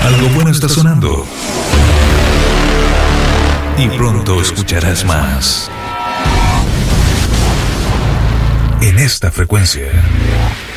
Algo bueno está sonando. Y pronto escucharás más. En esta frecuencia.